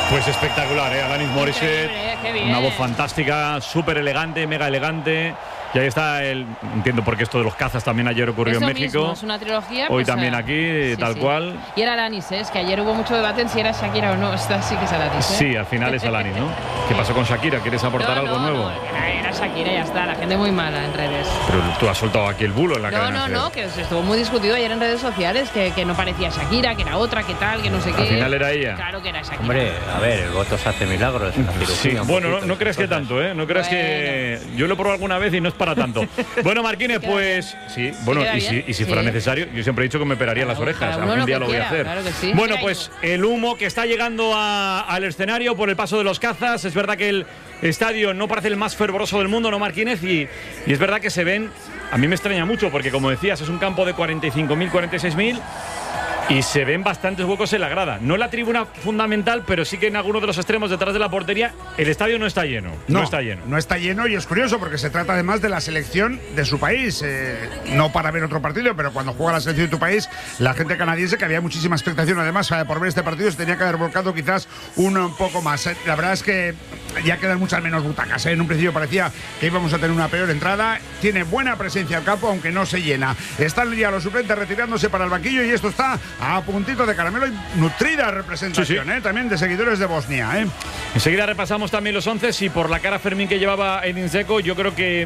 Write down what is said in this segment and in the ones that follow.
Pues espectacular, Alanis Morissette, una voz fantástica, súper elegante, mega elegante. Y ahí está entiendo por qué esto de los cazas también ayer ocurrió en México. Mismo, es una trilogía. Hoy pues, también aquí, tal cual. Y era Alanis, es que ayer hubo mucho debate en si era Shakira o no. Esta sí que es Alanis. Sí, al final es Alanis, ¿no? ¿Qué pasó con Shakira? ¿Quieres aportar algo nuevo? Era Shakira y ya está, la gente muy mala en redes. Pero tú has soltado aquí el bulo en la cadena. No, que estuvo muy discutido ayer en redes sociales, que no parecía Shakira, que era otra, que tal, que no sé qué. Al final era ella. Claro que era Shakira. Hombre, a ver, el voto se hace milagros. Sí, bueno, no crees que tanto, ¿eh? No creas que... Yo lo he probado alguna vez y no es para tanto. Bueno, Marquínez, pues sí, bueno, y si fuera necesario, yo siempre he dicho que me pelaría las orejas, algún día lo voy a hacer. Claro que sí. Bueno, pues el humo que está llegando al escenario por el paso de los cazas, es verdad que el estadio no parece el más fervoroso del mundo, ¿no, Marquínez? Y es verdad que se ven, a mí me extraña mucho, porque como decías, es un campo de 45.000, 46.000. Y se ven bastantes huecos en la grada. No en la tribuna fundamental, pero sí que en algunos de los extremos detrás de la portería el estadio no está lleno. No está lleno. No está lleno y es curioso porque se trata además de la selección de su país. No para ver otro partido, pero cuando juega la selección de tu país, la gente canadiense, que había muchísima expectación además por ver este partido, se tenía que haber volcado quizás un poco más. La verdad es que ya quedan muchas menos butacas. En un principio parecía que íbamos a tener una peor entrada. Tiene buena presencia el campo, aunque no se llena. Están ya los suplentes retirándose para el banquillo y esto está a puntito de caramelo y nutrida representación, sí. También de seguidores de Bosnia. Enseguida repasamos también los 11 y por la cara Fermín que llevaba Edin Dzeko, yo creo que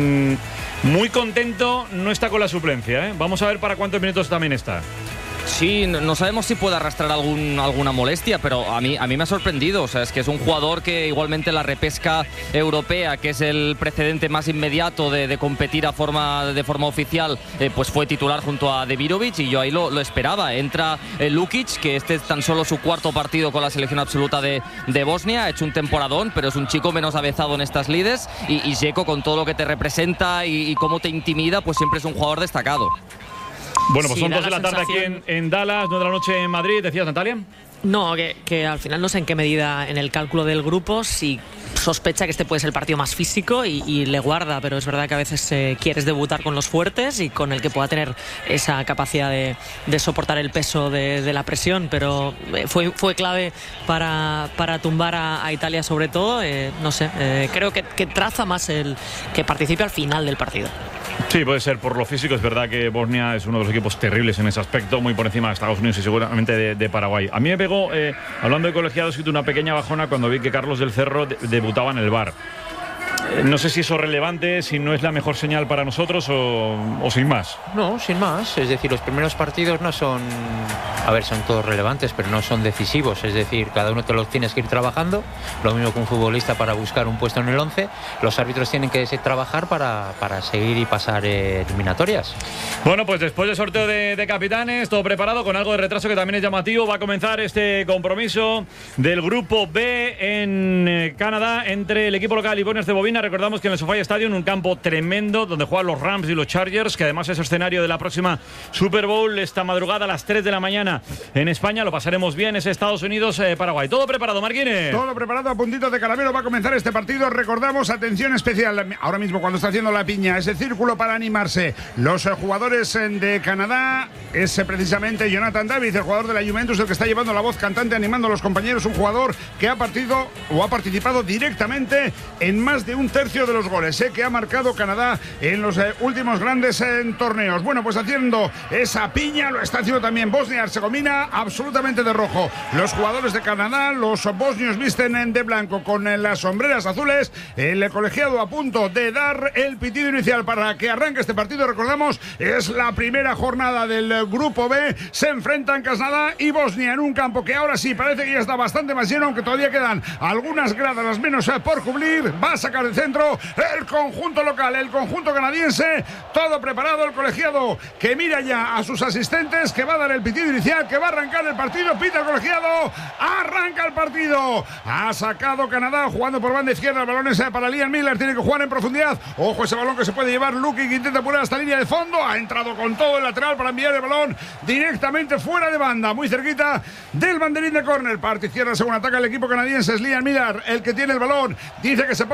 muy contento no está con la suplencia. Vamos a ver para cuántos minutos también está. Sí, no sabemos si puede arrastrar alguna molestia, pero a mí me ha sorprendido. O sea, es que es un jugador que igualmente la repesca europea, que es el precedente más inmediato de competir de forma oficial, pues fue titular junto a Demirovic y yo ahí lo esperaba. Entra Lukic, que este es tan solo su cuarto partido con la selección absoluta de Bosnia, ha hecho un temporadón, pero es un chico menos avezado en estas lides y Dzeko, con todo lo que te representa y cómo te intimida, pues siempre es un jugador destacado. Bueno, pues sí, son 2 de la tarde aquí en Dallas, 9 de la noche en Madrid. ¿Decías, Natalia? No, que al final no sé en qué medida en el cálculo del grupo si sospecha que este puede ser el partido más físico y le guarda, pero es verdad que a veces quieres debutar con los fuertes y con el que pueda tener esa capacidad de soportar el peso de la presión, pero fue clave para tumbar a Italia sobre todo. No sé, creo que traza más el que participe al final del partido. Sí, puede ser por lo físico. Es verdad que Bosnia es uno de los equipos terribles en ese aspecto, muy por encima de Estados Unidos y seguramente de Paraguay. A mí me pegó, hablando de colegiados, una pequeña bajona cuando vi que Carlos del Cerro debutaba en el Bar. No sé si eso es relevante, si no es la mejor señal para nosotros o sin más. No, sin más. Es decir, los primeros partidos no son... A ver, son todos relevantes, pero no son decisivos. Es decir, cada uno te los tienes que ir trabajando. Lo mismo que un futbolista para buscar un puesto en el 11. Los árbitros tienen que trabajar para seguir y pasar eliminatorias. Bueno, pues después del sorteo de capitanes, todo preparado, con algo de retraso que también es llamativo. Va a comenzar este compromiso del Grupo B en Canadá entre el equipo local y Boys de Bobina. Recordamos que en el SoFi Stadium, un campo tremendo donde juegan los Rams y los Chargers, que además es escenario de la próxima Super Bowl esta madrugada a las 3 de la mañana en España. Lo pasaremos bien, es Estados Unidos, Paraguay. ¿Todo preparado, Marquínez? Todo preparado, a puntito de caramelo. Va a comenzar este partido. Recordamos, atención especial, ahora mismo cuando está haciendo la piña, ese círculo para animarse. Los jugadores de Canadá, es precisamente Jonathan David, el jugador de la Juventus, el que está llevando la voz cantante, animando a los compañeros. Un jugador que ha participado directamente en más de un tercio de los goles que ha marcado Canadá en los últimos grandes torneos. Bueno, pues haciendo esa piña lo está haciendo también Bosnia-Herzegovina, absolutamente de rojo. Los jugadores de Canadá, los bosnios, visten de blanco con las sombreras azules. El colegiado a punto de dar el pitido inicial para que arranque este partido. Recordamos, es la primera jornada del Grupo B. Se enfrentan Canadá y Bosnia en un campo que ahora sí parece que ya está bastante más lleno, aunque todavía quedan algunas gradas, las menos por cubrir. Va a sacar de centro el conjunto local, el conjunto canadiense, todo preparado. El colegiado que mira ya a sus asistentes, que va a dar el pitido inicial, que va a arrancar el partido. Pita el colegiado, arranca el partido. Ha sacado Canadá jugando por banda izquierda. El balón es para Liam Miller, tiene que jugar en profundidad. Ojo ese balón que se puede llevar Lukic, que intenta apurar hasta línea de fondo. Ha entrado con todo el lateral para enviar el balón directamente fuera de banda, muy cerquita del banderín de córner. Parte izquierda según ataca el equipo canadiense. Es Liam Miller el que tiene el balón. Dice que se pongan dentro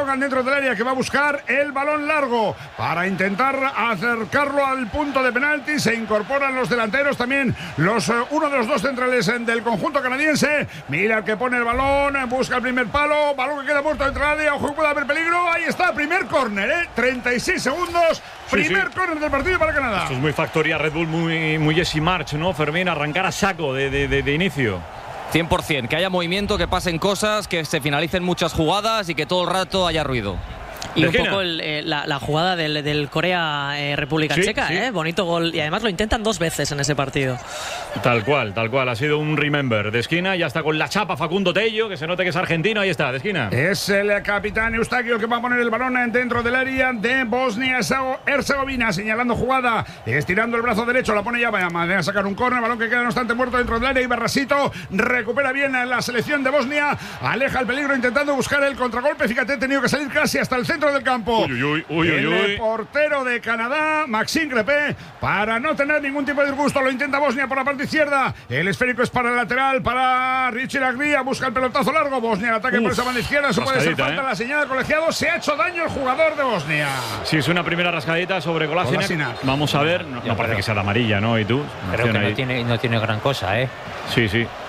del área, que va a buscar el balón largo para intentar acercarlo al punto de penalti. Se incorporan los delanteros, también uno de los dos centrales del conjunto canadiense. Mira el que pone el balón, busca el primer palo, balón que queda muerto dentro del área, ojo que puede haber peligro. Ahí está, primer córner, 36 segundos, primer córner del partido para Canadá. Esto es muy factoría Red Bull, muy Jesse March, ¿no, Fermín? Arrancar a saco de inicio. 100%, que haya movimiento, que pasen cosas, que se finalicen muchas jugadas y que todo el rato haya ruido. Y un poco la jugada del Corea-República Checa, sí. Bonito gol. Y además lo intentan 2 veces en ese partido. Tal cual. Ha sido un remember de esquina. Ya está con la chapa Facundo Tello, que se note que es argentino. Ahí está, de esquina. Es el capitán Eustaquio el que va a poner el balón dentro del área de Bosnia-Herzegovina. Señalando jugada, estirando el brazo derecho. La pone ya, va a sacar un córner. Balón que queda no obstante muerto dentro del área. Y Barrasito recupera bien la selección de Bosnia. Aleja el peligro intentando buscar el contragolpe. Fíjate, ha tenido que salir casi hasta el centro del campo. El portero de Canadá, Maxime Crepé, para no tener ningún tipo de disgusto, lo intenta Bosnia por la parte izquierda. El esférico es para el lateral, para Richie Lagría, busca el pelotazo largo. Bosnia el ataque por esa banda izquierda. Eso puede ser falta, la señal de colegiado. Se ha hecho daño el jugador de Bosnia. Sí, es una primera rascadita sobre Kolasinac. Vamos a ver, no parece que sea la amarilla, ¿no? ¿Y tú? Creo que no tiene gran cosa, Sí.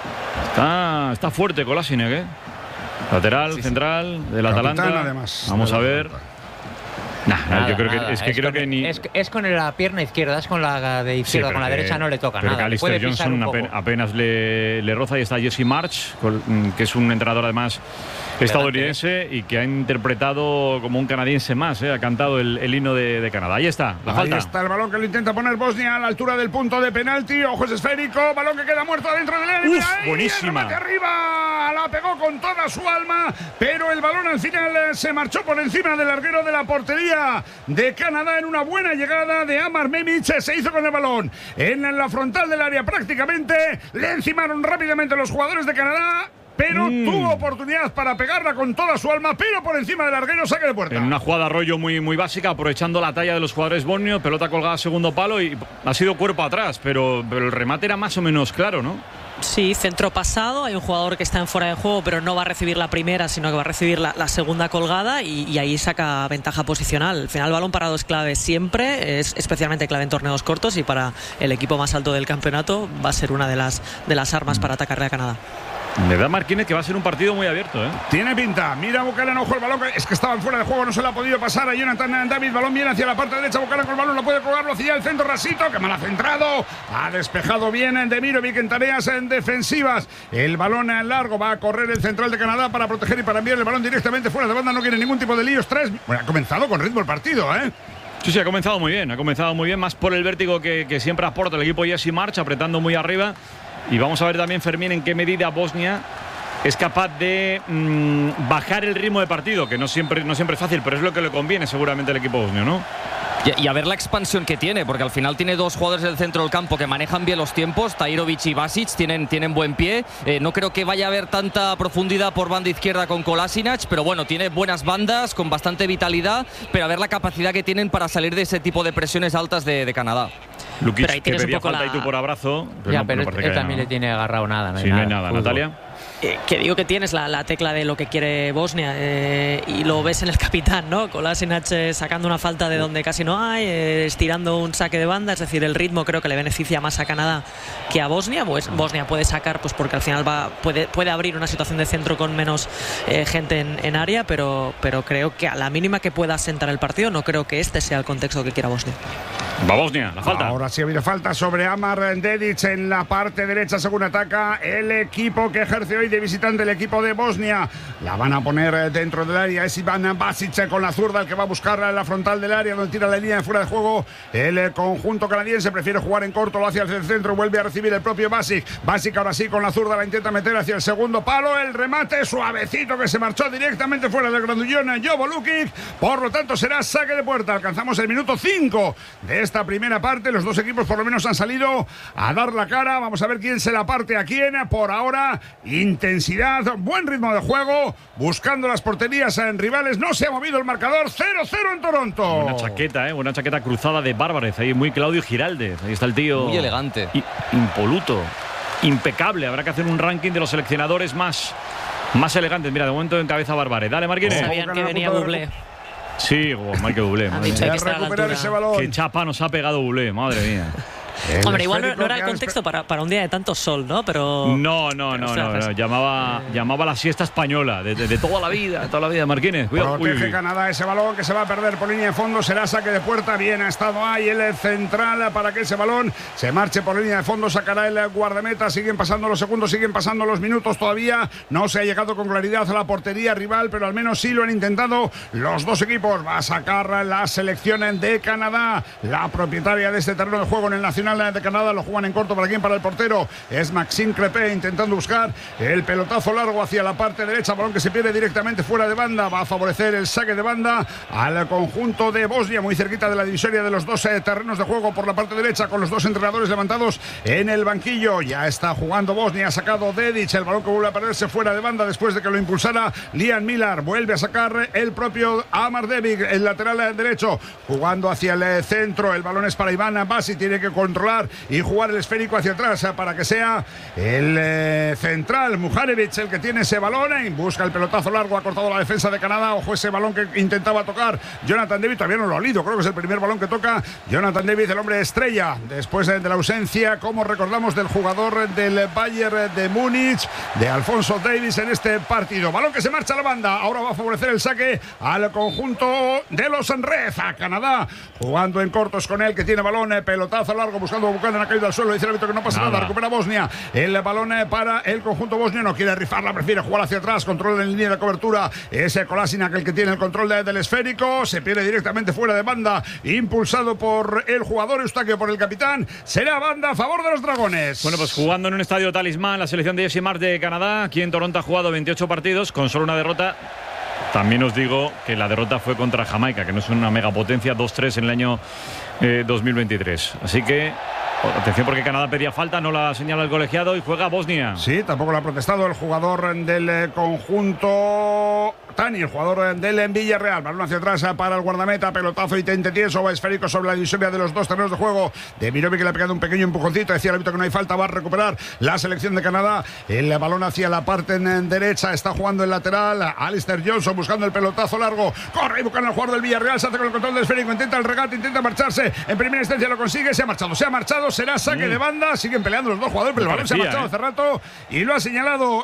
Está fuerte Kolasinac, Lateral, central, del Atalanta. Además, vamos a ver. Yo creo que ni. Es con la pierna izquierda, es con la de izquierda, con la derecha no le toca nada. Pero Alistair Johnson apenas le roza. Y está Jesse March, que es un entrenador además estadounidense y que ha interpretado como un canadiense más, ha cantado el himno de Canadá. Ahí está, la falta. Ahí está el balón que lo intenta poner Bosnia a la altura del punto de penalti. Ojos esférico, balón que queda muerto dentro del área. Buenísima. El remate arriba, la pegó con toda su alma, pero el balón al final se marchó por encima del larguero de la portería de Canadá en una buena llegada de Amar Memic. Se hizo con el balón en la frontal del área prácticamente. Le encimaron rápidamente los jugadores de Canadá, pero tuvo oportunidad para pegarla con toda su alma, pero por encima del larguero, saque de puerta. En una jugada rollo muy básica, aprovechando la talla de los jugadores bosnios, pelota colgada a segundo palo y ha sido cuerpo atrás, pero el remate era más o menos claro, ¿no? Sí, centro pasado, hay un jugador que está en fuera de juego, pero no va a recibir la primera, sino que va a recibir la segunda colgada y ahí saca ventaja posicional. Al final el balón parado es clave siempre, es especialmente clave en torneos cortos y para el equipo más alto del campeonato va a ser una de las armas para atacarle a Canadá. Le da Martínez que va a ser un partido muy abierto, Tiene pinta. Mira Buchanan, ojo el balón. Es que estaban fuera de juego, no se le ha podido pasar a Jonathan David. Balón viene hacia la parte derecha. Buchanan con el balón, lo puede colgarlo hacia el centro. Rasito, que mal ha centrado. Ha despejado bien Demirovic en tareas defensivas. El balón largo, va a correr el central de Canadá para proteger y para enviar el balón directamente fuera de banda. No quiere ningún tipo de líos. Bueno, ha comenzado con ritmo el partido, Sí, ha comenzado muy bien, más por el vértigo que siempre aporta el equipo Jesse March, apretando muy arriba. Y vamos a ver también, Fermín, en qué medida Bosnia es capaz de bajar el ritmo de partido, que no siempre es fácil, pero es lo que le conviene seguramente al equipo bosnio, ¿no? Y a ver la expansión que tiene, porque al final tiene 2 jugadores del centro del campo que manejan bien los tiempos, Tahirovic y Basic, tienen buen pie. No creo que vaya a haber tanta profundidad por banda izquierda con Kolasinac, pero bueno, tiene buenas bandas, con bastante vitalidad, pero a ver la capacidad que tienen para salir de ese tipo de presiones altas de Canadá. Lukic, que pedía falta y tú por abrazo. Pero él también le tiene agarrado nada. No hay nada. Natalia. Que digo que tienes la tecla de lo que quiere Bosnia y lo ves en el capitán, ¿no? Kolasinac sacando una falta de donde casi no hay, estirando un saque de banda, es decir, el ritmo creo que le beneficia más a Canadá que a Bosnia. Pues Bosnia puede sacar, pues porque al final puede abrir una situación de centro con menos gente en área, pero creo que a la mínima que pueda asentar el partido, no creo que este sea el contexto que quiera Bosnia. Va Bosnia, la falta. Ahora sí ha habido falta sobre Amar Dedic en la parte derecha según ataca el equipo que ejerce hoy de visitante, el equipo de Bosnia. La van a poner dentro del área, es Iván Basic con la zurda, el que va a buscar la frontal del área donde tira la línea de fuera de juego. El conjunto canadiense prefiere jugar en corto, lo hace hacia el centro, vuelve a recibir el propio Basic. Basic ahora sí con la zurda la intenta meter hacia el segundo palo, el remate suavecito que se marchó directamente fuera del grandullón Jovo Lukic, por lo tanto será saque de puerta. Alcanzamos el minuto 5 de esta primera parte, los dos equipos por lo menos han salido a dar la cara. Vamos a ver quién se la parte a quién. Por ahora, intensidad, buen ritmo de juego, buscando las porterías en rivales. No se ha movido el marcador, 0-0 en Toronto. Buena chaqueta cruzada de Bárbarez, ahí muy Claudio Giraldez. Ahí está el tío. Muy elegante. Impoluto, impecable. Habrá que hacer un ranking de los seleccionadores más elegantes. Mira, de momento encabeza Bárbarez. Dale, Marquines. Sabían que venía Bublé. Sí, Michael Bublé. Han dicho, hay que estar a la recuperar altura. ese balón. Qué chapa nos ha pegado Bublé, madre mía. Hombre, igual no era el contexto para un día de tanto sol, ¿no? Pero No. Llamaba la siesta española de toda la vida, Marquines. Cuidado. Protege Canadá ese balón que se va a perder por línea de fondo. Será saque de puerta. Bien ha estado ahí el central para que ese balón se marche por línea de fondo. Sacará el guardameta. Siguen pasando los segundos, siguen pasando los minutos. Todavía no se ha llegado con claridad a la portería rival, pero al menos sí lo han intentado los dos equipos. Va a sacar la selección de Canadá. La propietaria de este terreno de juego en el Nacional de Canadá. Lo juegan en corto. ¿Para quién? Para el portero. Es Maxime Crépin intentando buscar el pelotazo largo hacia la parte derecha. Balón que se pierde directamente fuera de banda. Va a favorecer el saque de banda al conjunto de Bosnia, muy cerquita de la divisoria de los dos terrenos de juego por la parte derecha, con los dos entrenadores levantados en el banquillo. Ya está jugando Bosnia. Ha sacado Dedic. El balón que vuelve a perderse fuera de banda después de que lo impulsara Liam Millar. Vuelve a sacar el propio Amar Devic, el lateral derecho, jugando hacia el centro. El balón es para Iván Basi. Tiene que controlar y jugar el esférico hacia atrás para que sea el central Muharevic el que tiene ese balón. Busca el pelotazo largo. Ha cortado la defensa de Canadá. Ojo ese balón que intentaba tocar Jonathan David. Todavía no lo ha olido. Creo que es el primer balón que toca Jonathan David, el hombre estrella, después de la ausencia, como recordamos, del jugador del Bayern de Múnich, de Alphonso Davies, en este partido. Balón que se marcha a la banda. Ahora va a favorecer el saque al conjunto de los Red. A Canadá jugando en cortos con él, que tiene balón, pelotazo largo, buscando a Buchanan, ha caído al suelo. Dice el árbitro que no pasa nada. Recupera Bosnia. El balón para el conjunto bosniano. Quiere rifarla, prefiere jugar hacia atrás. Control en línea de cobertura. Ese Kolasinac el que tiene el control del esférico. Se pierde directamente fuera de banda. Impulsado por el jugador Eustaquio, por el capitán. Será banda a favor de los dragones. Bueno, pues jugando en un estadio talismán, la selección de Jesse Marsh de Canadá. Aquí en Toronto ha jugado 28 partidos con solo una derrota. También os digo que la derrota fue contra Jamaica, que no es una megapotencia, 2-3 en el año 2023. Así que atención, porque Canadá pedía falta, no la señala el colegiado y juega Bosnia. Sí, tampoco lo ha protestado el jugador del conjunto Tani, el jugador del Villarreal. Balón hacia atrás para el guardameta, pelotazo y tente tieso, esférico sobre la divisoria de los dos terrenos de juego. De Mirovic, que le ha pegado un pequeño empujoncito. Decía el árbitro que no hay falta, va a recuperar la selección de Canadá. El balón hacia la parte en derecha, está jugando el lateral Alistair Johnson, buscando el pelotazo largo. Corre y buscan al jugador del Villarreal, se hace con el control del esférico, intenta el regate, intenta marcharse. En primera instancia lo consigue, se ha marchado, será saque de banda. Siguen peleando los dos jugadores, pero el balón se ha marchado hace rato y lo ha señalado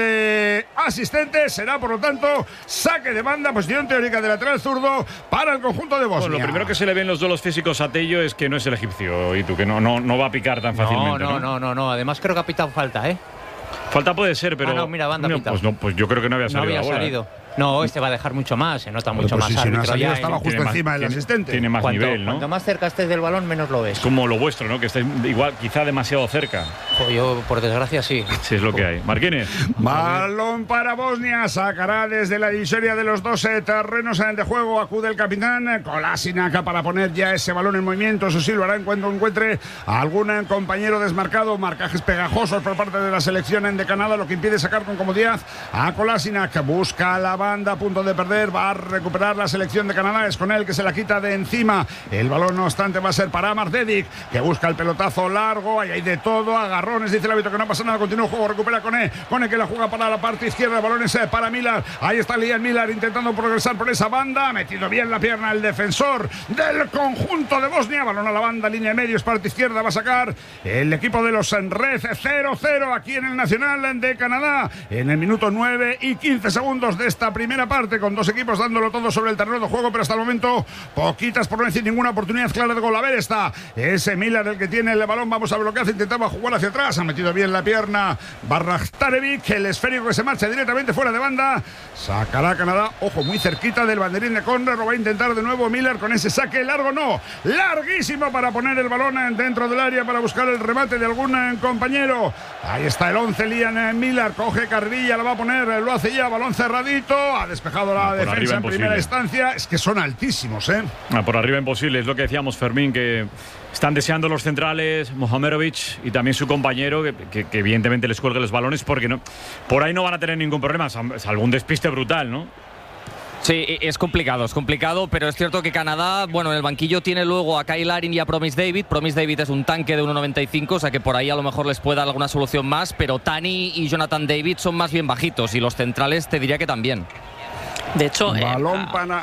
el asistente. Será, por lo tanto, saque de banda, posición teórica de lateral zurdo para el conjunto de Bosnia. Bueno, lo primero que se le ven los duelos físicos a Tello es que no es el egipcio, y tú, que no va a picar tan fácilmente. No. Además creo que ha pitado falta, ¿eh? Falta puede ser, pero... no, mira, banda pitado. Pues yo creo que no había salido la bola. No, este va a dejar mucho más, se nota mucho más. Si no ha salido, ya estaba justo encima del asistente. Tiene más nivel, ¿no? Cuanto más cerca estés del balón, menos lo ves. Es como lo vuestro, ¿no? Que estáis igual, quizá demasiado cerca. Yo, por desgracia, sí. Sí, es lo que hay. Marquines. Balón para Bosnia. Sacará desde la divisoria de los dos terrenos de juego. Acude el capitán Kolasinac para poner ya ese balón en movimiento. Eso sí, lo hará en cuanto encuentre a algún compañero desmarcado. Marcajes pegajosos por parte de la selección de Canadá, lo que impide sacar con comodidad a Kolasinac. Busca la banda, a punto de perder. Va a recuperar la selección de Canadá. Es con él que se la quita de encima. El balón, no obstante, va a ser para Amar Devic, que busca el pelotazo largo. Ahí hay de todo. Agarrones, dice el árbitro que no pasa nada. Continúa el juego. Recupera Kone que la juega para la parte izquierda. Balones para Millar. Ahí está Liam Millar intentando progresar por esa banda. Metido bien la pierna el defensor del conjunto de Bosnia. Balón a la banda, línea de medios, parte izquierda. Va a sacar el equipo de los Red. 0-0 aquí en el Nacional de Canadá. En el minuto 9 y 15 segundos de esta primera parte, con dos equipos dándolo todo sobre el terreno de juego, pero hasta el momento poquitas, por no decir ninguna oportunidad clara de gol. A ver, está ese Millar el que tiene el balón. Vamos a ver lo que hace. Intentaba jugar hacia atrás. Ha metido bien la pierna Barrachtarevic. El esférico que se marcha directamente fuera de banda. Sacará Canadá. Ojo, muy cerquita del banderín de córner. Lo va a intentar de nuevo Millar con ese saque largo. No, larguísimo para poner el balón dentro del área para buscar el remate de algún compañero. Ahí está el 11, Liam Millar. Coge carrilla, la va a poner. Lo hace ya. Balón cerradito. Ha despejado la defensa en primera instancia. Es que son altísimos, ¿eh? Por arriba imposible. Es lo que decíamos, Fermín, que están deseando los centrales, Mohamedovic y también su compañero, que evidentemente les cuelgue los balones, porque no, por ahí no van a tener ningún problema, salvo un despiste brutal, ¿no? Sí, es complicado, pero es cierto que Canadá, bueno, en el banquillo tiene luego a Kyle Larin y a Promise David. Promise David es un tanque de 1,95, o sea que por ahí a lo mejor les puede dar alguna solución más, pero Tani y Jonathan David son más bien bajitos y los centrales te diría que también. De hecho, balón para...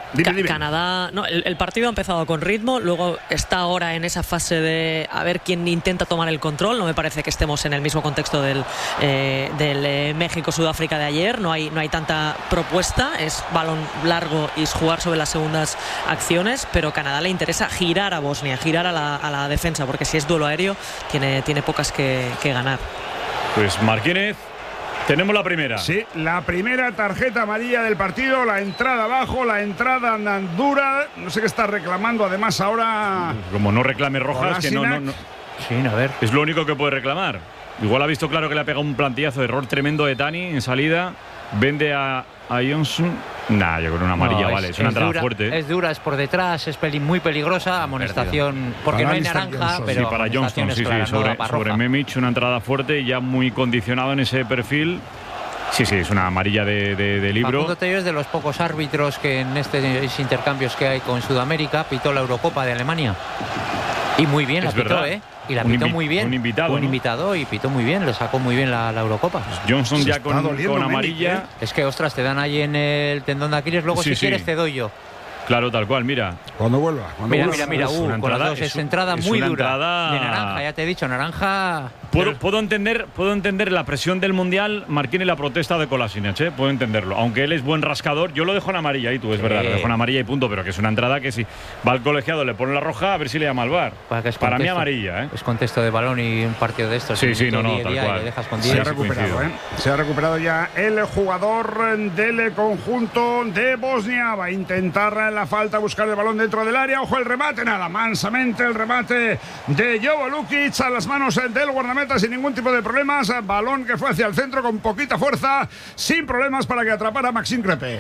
Dime. Canadá, no, el partido ha empezado con ritmo, luego está ahora en esa fase de a ver quién intenta tomar el control. No me parece que estemos en el mismo contexto del México-Sudáfrica de ayer. No hay tanta propuesta, es balón largo y jugar sobre las segundas acciones, pero Canadá le interesa girar a Bosnia, girar a la defensa, porque si es duelo aéreo tiene pocas que ganar. Pues Martínez, tenemos la primera. Sí, la primera tarjeta amarilla del partido, la entrada abajo, la entrada dura. No sé qué está reclamando además ahora. Como no reclame rojas, que no. Sí, a ver. Es lo único que puede reclamar. Igual ha visto claro que le ha pegado un plantillazo de error tremendo de Tani en salida. Vende a Johnson. Nah, yo con una amarilla vale. Es una entrada dura, fuerte. Es dura, es por detrás, es muy peligrosa. Amonestación, porque no hay naranja, pero. Sí, para Johnston, sí, sobre Memic, una entrada fuerte y ya muy condicionado en ese perfil. Sí, es una amarilla de libro. Facundo Tello es de los pocos árbitros que en estos intercambios que hay con Sudamérica pitó la Eurocopa de Alemania. Y muy bien la pitó, Y la pitó muy bien. Un invitado, y pitó muy bien, le sacó muy bien la Eurocopa. Johnson ya con amarilla. Es que, ostras, te dan ahí en el tendón de Aquiles, luego si quieres te doy yo. Claro, tal cual, mira. Cuando vuelva. Mira, con las dos. Es entrada muy dura. De naranja, ya te he dicho, naranja. Puedo entender la presión del Mundial, Marquín, y la protesta de Kolasinac, puedo entenderlo. Aunque él es buen rascador, yo lo dejo en amarilla, y tú, es verdad, lo dejo en amarilla y punto, pero que es una entrada que si va al colegiado, le pone la roja, a ver si le llama al VAR. Para mí amarilla, Es contexto de balón y un partido de estos. Sí, tal cual. Le dejas con Se ha recuperado, Se ha recuperado ya el jugador del conjunto de Bosnia. Va a intentar la falta, buscar el balón dentro del área. Ojo el remate, nada, mansamente el remate de Jovo Lukic a las manos del guardameta sin ningún tipo de problemas. Balón que fue hacia el centro con poquita fuerza, sin problemas para que atrapara a Maxime Crépy.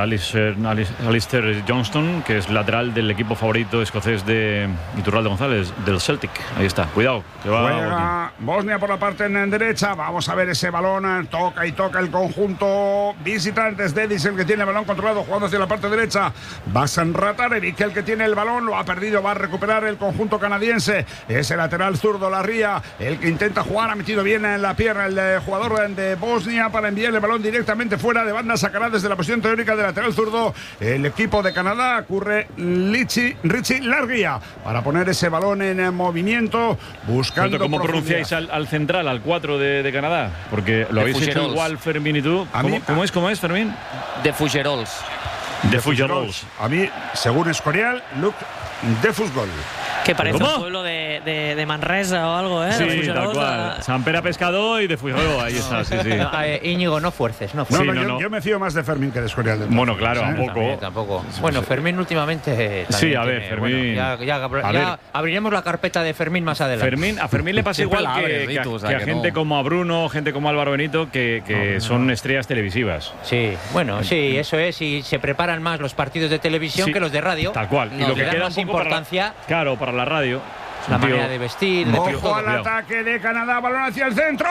Alistair Johnston, que es lateral del equipo favorito escocés de Iturralde González, del Celtic. Ahí está, cuidado, que va. Juega Bosnia por la parte en derecha. Vamos a ver ese balón. Toca el conjunto visitantes de Edison, que tiene el balón controlado, jugando hacia la parte derecha. Basan Ratarevic, el que tiene el balón, lo ha perdido, va a recuperar el conjunto canadiense. Ese lateral zurdo, Larría, el que intenta jugar, ha metido bien en la pierna el jugador de Bosnia para enviar el balón directamente fuera de banda. Sacará desde la posición teórica de lateral zurdo el equipo de Canadá. Ocurre Richie Larguía para poner ese balón en movimiento, buscando. ¿Cómo pronunciáis al central, al 4 de Canadá? Porque lo habéis hecho igual, Fermín y tú. ¿Cómo es, Fermín? De Fougerols. De Fougerols. A mí, según Escorial, Luc de Fútbol. Que parece un pueblo de Manresa o algo, ¿eh? Sí, tal cual. San Pere Pescador y de Fujero, ahí está, sí. Íñigo, no fuerces, no. Yo me fío más de Fermín que de Escorial. Bueno, claro, tampoco. Bueno, Fermín últimamente. Sí, a ver, Fermín. Bueno, ya abriremos la carpeta de Fermín más adelante. A Fermín le pasa igual que a gente como a Bruno, gente como Álvaro Benito, que son estrellas televisivas. Sí, bueno, sí, eso es. Y se preparan más los partidos de televisión que los de radio. Tal cual. Y lo que queda más importancia. Claro, para la radio. La manera de vestir. Ojo al ataque de Canadá, balón hacia el centro,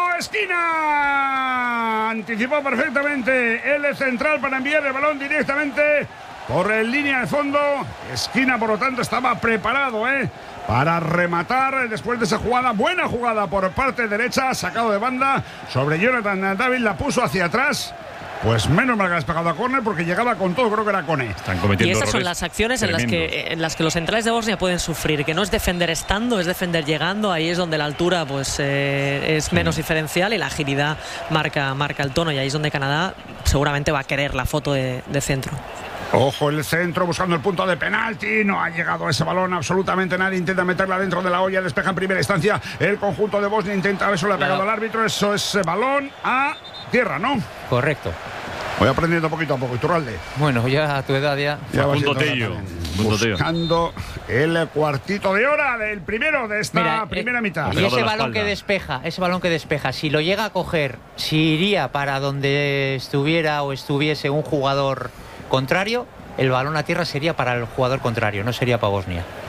esquina. Anticipó perfectamente el central para enviar el balón directamente por el línea de fondo. Esquina, por lo tanto, estaba preparado, para rematar después de esa jugada. Buena jugada por parte derecha, sacado de banda sobre Jonathan David, la puso hacia atrás. Pues menos mal que has pegado a córner, porque llegaba con todo, creo que era Cone. Están cometiendo y esas son las acciones en las que los centrales de Bosnia pueden sufrir, que no es defender estando, es defender llegando. Ahí es donde la altura pues es menos diferencial y la agilidad marca el tono, y ahí es donde Canadá seguramente va a querer la foto de centro. Ojo el centro, buscando el punto de penalti. No ha llegado ese balón absolutamente nadie. Intenta meterla dentro de la olla, despeja en primera instancia el conjunto de Bosnia. Intenta, eso le ha pegado al árbitro. Eso es balón a tierra, ¿no? Correcto. Voy aprendiendo poquito a poco, Iturralde. Bueno, ya a tu edad ya punto tello. Buscando el cuartito de hora del primero de esta primera mitad. Y ese balón que despeja, si lo llega a coger, si iría para donde estuviera o estuviese un jugador contrario, el balón a tierra sería para el jugador contrario, no sería para Bosnia.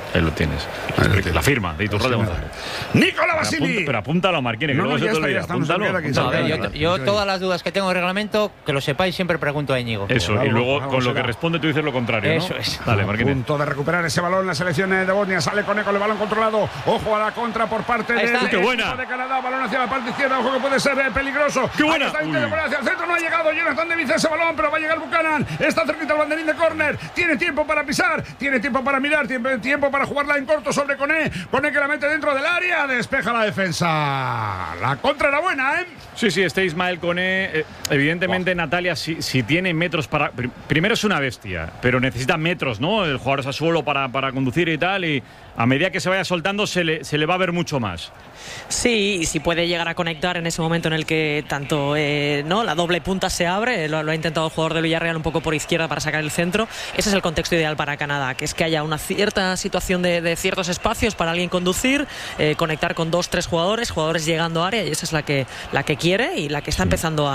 Ahí lo tienes. La firma de Iturralde González. Nicola Basili. Pero apúntalo, Marquines, que luego se te olvida. Apúntalo. Yo todas las dudas que tengo en el reglamento, que lo sepáis, siempre pregunto a Íñigo. Eso, y luego con lo que responde tú dices lo contrario, ¿no? Eso es. Dale, Marquines. Punto de recuperar ese balón la selección de Bosnia. Sale Kone con el balón controlado. Ojo a la contra por parte del equipo de Canadá. Balón hacia la parte izquierda. Ojo que puede ser peligroso. ¡Qué buena! Está intentando poner hacia el centro. No ha llegado Jonathan David ese balón, pero va a llegar Buchanan. Está cerquita el banderín de córner. Tiene tiempo para pisar. Tiene tiempo para mirar. Tiempo para jugarla en corto sobre Kone. Kone que la mete dentro del área. Despeja la defensa. La contra era buena, ¿eh? Sí, este Ismael Kone, evidentemente Natalia, si tiene metros para... Primero es una bestia, pero necesita metros, ¿no? El jugador es a suelo para conducir y tal, y a medida que se vaya soltando se le va a ver mucho más. Sí, y si puede llegar a conectar en ese momento en el que tanto ¿no? la doble punta se abre, lo ha intentado el jugador del Villarreal un poco por izquierda para sacar el centro. Ese es el contexto ideal para Canadá, que es que haya una cierta situación de ciertos espacios para alguien conducir, conectar con 2-3 jugadores llegando a área, y esa es la que quiere y la que está empezando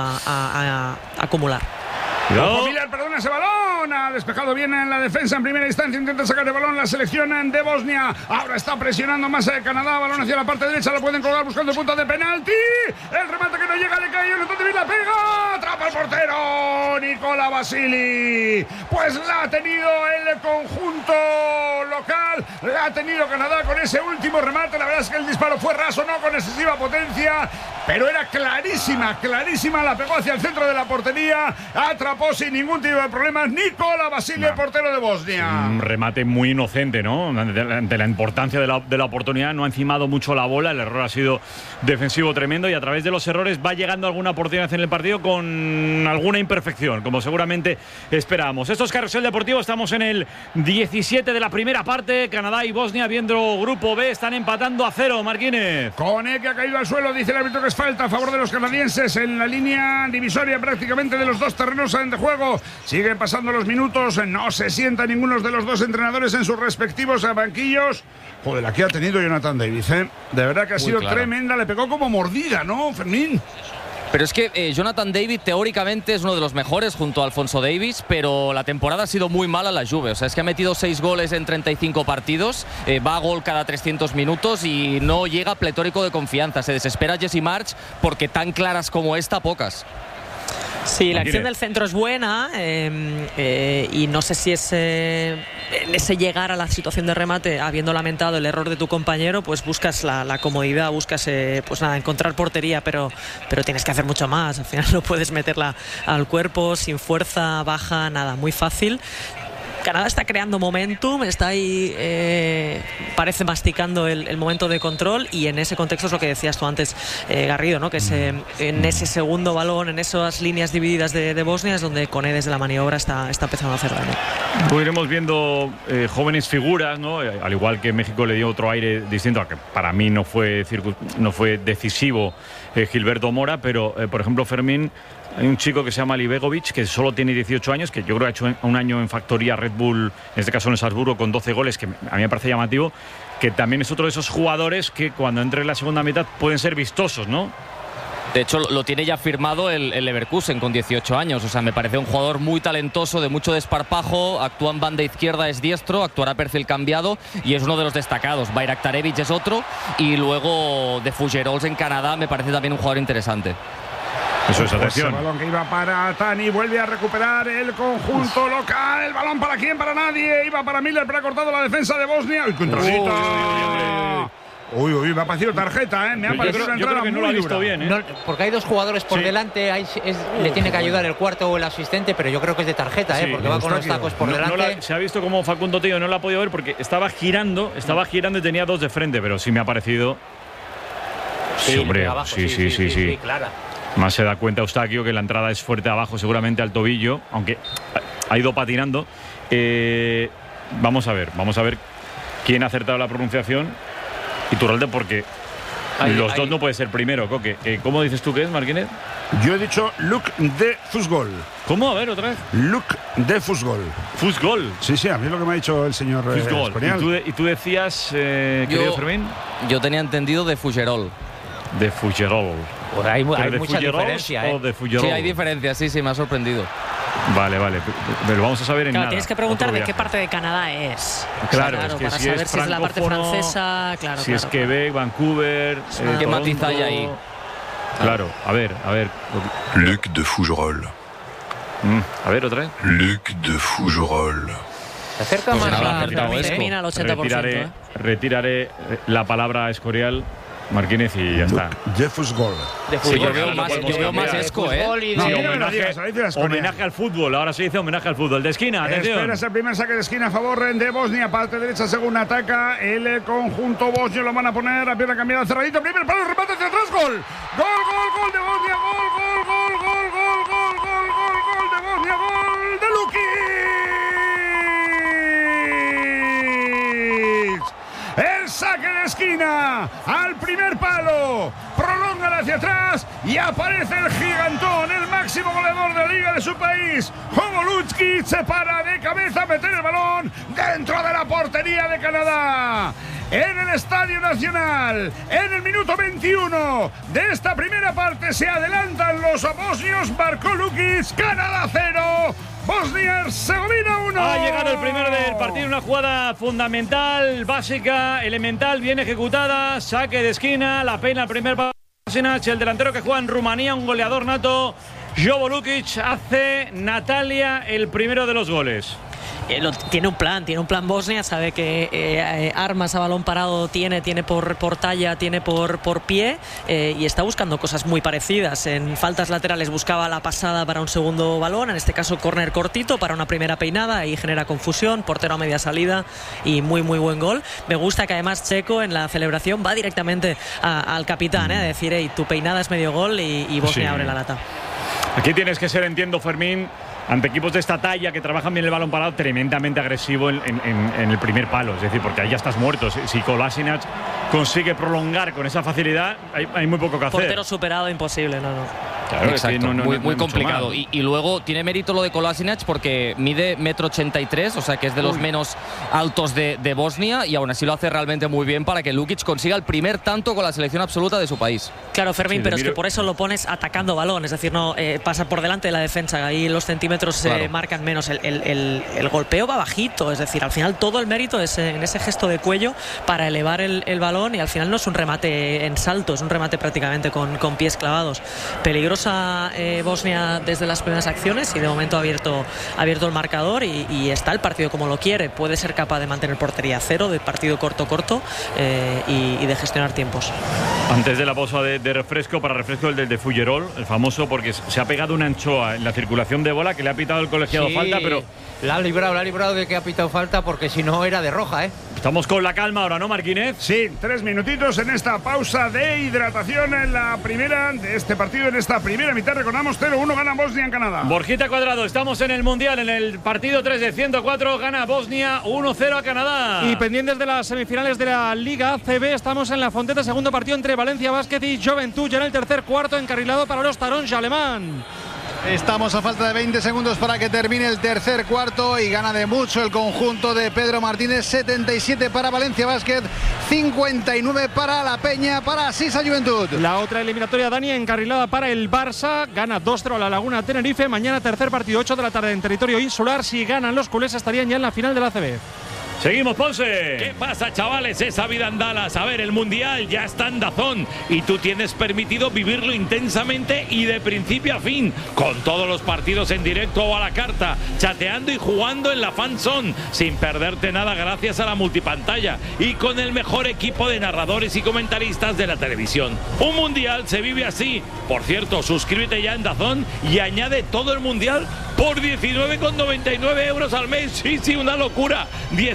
a acumular. Ojo, Miller, perdona ese balón. Ha despejado bien en la defensa en primera instancia. Intenta sacar el balón la selección de Bosnia. Ahora está presionando más Canadá. Balón hacia la parte derecha. Lo pueden colgar buscando punta de penalti. El remate que no llega, le cae. Entonces la pega. Atrapa el portero. Nicola Basili. Pues la ha tenido el conjunto local. La ha tenido Canadá con ese último remate. La verdad es que el disparo fue raso, no con excesiva potencia, pero era clarísima. La pegó hacia el centro de la portería. Atrapó sin ningún tipo de problemas Nicola Basili, el portero de Bosnia. Un remate muy inocente, ¿no? Ante la importancia de la oportunidad, no ha encimado mucho la bola. El error ha sido defensivo tremendo, y a través de los errores va llegando alguna oportunidad en el partido con alguna imperfección, como seguramente esperábamos. Esto es Carrusel Deportivo. Estamos en el 17 de la primera parte. Canadá y Bosnia, viendo Grupo B, están empatando a 0. Marquines. Kone, que ha caído al suelo, dice el árbitro que es falta a favor de los canadienses en la línea divisoria prácticamente de los dos terrenos de juego. Siguen pasando los minutos, no se sienta ninguno de los dos entrenadores en sus respectivos banquillos. Joder, la que ha tenido Jonathan David, ¿eh? De verdad que ha sido tremenda. Le pegó como mordida, ¿no, Fermín? Pero es que Jonathan David teóricamente es uno de los mejores junto a Alfonso Davies, pero la temporada ha sido muy mala la Juve. O sea, es que ha metido 6 goles en 35 partidos, va a gol cada 300 minutos y no llega pletórico de confianza. Se desespera Jesse March porque tan claras como esta, pocas. Sí, la acción del centro es buena y no sé si es en ese llegar a la situación de remate, habiendo lamentado el error de tu compañero, pues buscas la comodidad, buscas encontrar portería, pero tienes que hacer mucho más. Al final no puedes meterla al cuerpo, sin fuerza, baja, nada, muy fácil. Canadá está creando momentum, está ahí, parece masticando el momento de control, y en ese contexto es lo que decías tú antes, Garrido, ¿no? Que en ese segundo balón, en esas líneas divididas de Bosnia, es donde Kone desde la maniobra está empezando a hacer daño. Pues iremos viendo jóvenes figuras, ¿no? Al igual que México le dio otro aire distinto, aunque para mí no fue decisivo Gilberto Mora, pero por ejemplo, Fermín, hay un chico que se llama Libegovic, que solo tiene 18 años, que yo creo que ha hecho un año en factoría Red Bull, en este caso en Salzburgo, con 12 goles, que a mí me parece llamativo, que también es otro de esos jugadores que cuando entre en la segunda mitad pueden ser vistosos, ¿no? De hecho, lo tiene ya firmado el Leverkusen con 18 años. O sea, me parece un jugador muy talentoso, de mucho desparpajo. Actúa en banda izquierda, es diestro, actuará perfil cambiado y es uno de los destacados. Bayraktarevic es otro. Y luego de Fougerols en Canadá me parece también un jugador interesante. Eso es, atención. El balón que iba para Tani, vuelve a recuperar el conjunto local. El balón para quién, para nadie. Iba para Miller, pero ha cortado la defensa de Bosnia. ¡Uy, controlita! Uy, me ha parecido tarjeta, ¿eh? Me ha parecido una entrada que no lo ha visto bien, ¿eh? No, porque hay dos jugadores por delante, le tiene que ayudar el cuarto o el asistente, pero yo creo que es de tarjeta, porque va con los tacos por delante. Se ha visto como Facundo Tello no la ha podido ver porque estaba girando y tenía dos de frente, pero sí me ha parecido... Sí, hombre, abajo, sí, clara. Más se da cuenta Eustaquio que la entrada es fuerte abajo, seguramente al tobillo, aunque ha ido patinando. Vamos a ver quién ha acertado la pronunciación. Iturralde, porque los dos no puede ser primero, Coque. ¿Cómo dices tú que es, Marquínez? Yo he dicho Luc de Fusgol. ¿Cómo? A ver, otra vez. Luc de Fusgol. ¿Fusgol? Sí, a mí es lo que me ha dicho el señor Esponial. ¿Y tú decías, querido Fermín? Yo tenía entendido de Fougerol. De Fougerol. Hay ¿de mucha diferencia, o de Fougerol? Sí, hay diferencias, sí, me ha sorprendido. Vale, pero vamos a saber en claro, nada. Tienes que preguntar Otro de qué viaje. parte de Canadá es. Claro, o sea, es que para si saber es si es la parte francófono, francesa, claro. si es Quebec, Vancouver, ¿Qué Toronto. matiz hay ahí? Claro, a ver. Luc de Fougerolles. A ver, otra vez. Luc de Fougerolles. Se acerca Pues más nada, a acertado esto. Termina al 80%. Retiraré la palabra Escorial, Martínez, y ya está. De fútbol. Sí, yo veo Ahora no más, podemos yo veo más cambiar. Esco, ¿eh? No, Sí, mira, me lo digas, ahí te las ponía. homenaje al fútbol, ahora se dice homenaje al fútbol. De esquina, atención. Espera ese primer saque de esquina a favor de Bosnia, parte derecha según ataca el conjunto bosnio, lo van a poner a pierna cambiada, cerradito, primer palo, remate hacia atrás, gol de Bosnia, gol de Bosnia, gol de Lukic. El saque de esquina al primer palo, prolonga hacia atrás y aparece el gigantón, el máximo goleador de la liga de su país. Jovo Lukic se para de cabeza a meter el balón dentro de la portería de Canadá. En el Estadio Nacional, en el minuto 21 de esta primera parte, se adelantan los bosnios. Marcó Lukic, Canadá 0, Bosnia-Herzegovina 1. Ha llegado el primero del partido, una jugada fundamental, básica, elemental, bien ejecutada. Saque de esquina, la pena el primer palo. El delantero que juega en Rumanía, un goleador nato, Jovo Lukic, hace Natalia el primero de los goles. Tiene un plan Bosnia, sabe que armas a balón parado tiene por talla, tiene por pie, y está buscando cosas muy parecidas. En faltas laterales buscaba la pasada para un segundo balón, en este caso córner cortito para una primera peinada, y genera confusión, portero a media salida y muy buen gol. Me gusta que además Checo en la celebración va directamente al capitán, a decir, hey, tu peinada es medio gol, y Bosnia abre la lata. Aquí tienes que ser, entiendo, Fermín, ante equipos de esta talla que trabajan bien el balón parado, tremendamente agresivo en el primer palo. Es decir, porque ahí ya estás muerto. Si Kolasinac consigue prolongar con esa facilidad, hay muy poco que hacer. Portero superado, imposible, no. Claro, exacto, es que muy complicado. Y luego tiene mérito lo de Kolasinac porque mide 1,83 m, o sea que es de los menos altos de Bosnia, y aún así lo hace realmente muy bien para que Lukic consiga el primer tanto con la selección absoluta de su país. Claro, Fermín, Sí, pero es que por eso lo pones atacando balón, es decir, no pasa por delante de la defensa, ahí los centímetros se marcan menos, el golpeo va bajito, es decir, al final todo el mérito es en ese gesto de cuello para elevar el balón, y al final no es un remate en salto, es un remate prácticamente con pies clavados. Peligrosa Bosnia desde las primeras acciones, y de momento ha abierto el marcador, y está el partido como lo quiere. Puede ser capaz de mantener portería cero, de partido corto y de gestionar tiempos. Antes de la pausa de refresco, para refresco el de Fougerolles, el famoso, porque se ha pegado una anchoa en la circulación de bola que le ha pitado el colegiado falta, pero la ha librado de que ha pitado falta, porque si no era de roja, estamos con la calma ahora, ¿no, Marquínez? Sí, 3 minutitos en esta pausa de hidratación en la primera de este partido, en esta primera mitad. Recordamos 0-1 gana Bosnia en Canadá. Borjita Cuadrado, estamos en el Mundial, en el partido 3 de 104, gana Bosnia 1-0 a Canadá. Y pendientes de las semifinales de la Liga ACB, estamos en la Fonteta, segundo partido entre Valencia Basket y Joventut, ya en el tercer cuarto, encarrilado para los Taronja alemán. Estamos a falta de 20 segundos para que termine el tercer cuarto, y gana de mucho el conjunto de Pedro Martínez. 77 para Valencia Basket, 59 para La Peña, para Sisa Juventud. La otra eliminatoria, Dani, encarrilada para el Barça, gana 2-0 a la Laguna Tenerife. Mañana tercer partido, 8 de la tarde en territorio insular. Si ganan los culés estarían ya en la final de la ACB. Seguimos, Ponce. ¿Qué pasa, chavales? Esa vida en Dallas. A ver, el Mundial ya está en DAZN y tú tienes permitido vivirlo intensamente y de principio a fin, con todos los partidos en directo o a la carta, chateando y jugando en la Fan Zone, sin perderte nada gracias a la multipantalla y con el mejor equipo de narradores y comentaristas de la televisión. Un Mundial se vive así. Por cierto, suscríbete ya en DAZN y añade todo el Mundial por 19,99 € al mes. Sí, una locura.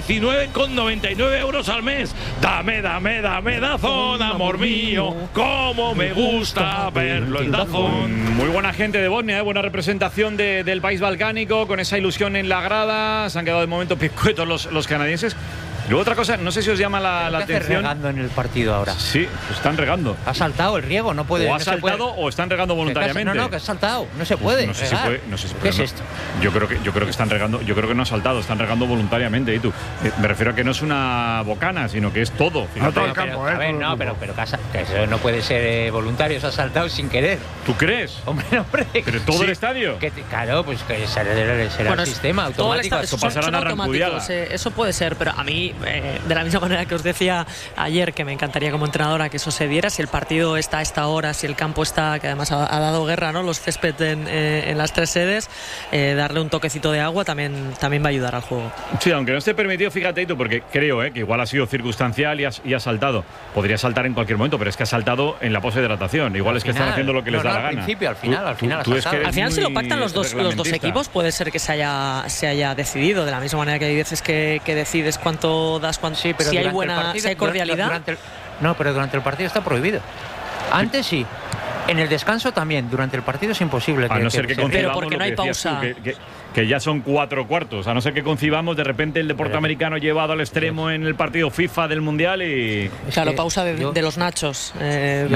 19,99 € al mes. Dame DAZN, amor mío. Cómo me gusta verlo en DAZN. Muy buena gente de Bosnia, buena representación del país balcánico, con esa ilusión en la grada. Se han quedado de momento picuetos los canadienses. Luego otra cosa, no sé si os llama la atención. Regando en el partido ahora. Sí, están regando. Ha saltado el riego, no puede. O ha saltado o están regando voluntariamente. No, que ha saltado, no se puede. No sé si puede. ¿Qué es esto? Yo creo que están regando. Yo creo que no ha saltado, están regando voluntariamente. ¿Y tú? Me refiero a que no es una bocana, sino que es todo. A todo el campo, A ver, no, pero que eso no puede ser voluntario, se ha saltado sin querer. ¿Tú crees? Hombre. ¿Pero todo el estadio? Claro, pues que será el sistema automático. Eso pasará en Arrancudiaga. Eso puede ser, pero a mí, de la misma manera que os decía ayer, que me encantaría como entrenadora que eso se diera, si el partido está a esta hora, si el campo está, que además ha dado guerra, ¿no? Los césped en las 3 sedes, darle un toquecito de agua también va a ayudar al juego. Sí, aunque no esté permitido, fíjate tú, porque creo que igual ha sido circunstancial y ha saltado. Podría saltar en cualquier momento, pero es que ha saltado en la poshidratación. Igual es que están haciendo lo que les da la gana. Al final si lo pactan los dos equipos, puede ser que se haya decidido. De la misma manera que hay veces que decides cuánto das, sí, pero si hay cordialidad. Pero durante el partido está prohibido. Antes sí. En el descanso también. Durante el partido es imposible. A no ser que concibamos, pero porque no hay pausa. Que ya son 4 cuartos. A no ser que concibamos de repente el deporte americano llevado al extremo en el partido FIFA del Mundial y... Claro, pausa de los nachos. El